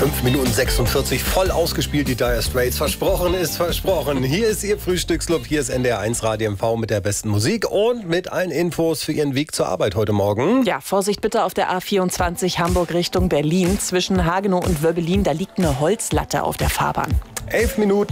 5:46 voll ausgespielt, die Dire Straits. Versprochen ist versprochen. Hier ist Ihr Frühstücksclub, hier ist NDR1 Radio MV mit der besten Musik und mit allen Infos für Ihren Weg zur Arbeit heute Morgen. Ja, Vorsicht bitte auf der A24 Hamburg Richtung Berlin. Zwischen Hagenow und Wöbbelin, da liegt eine Holzlatte auf der Fahrbahn. 11 Minuten.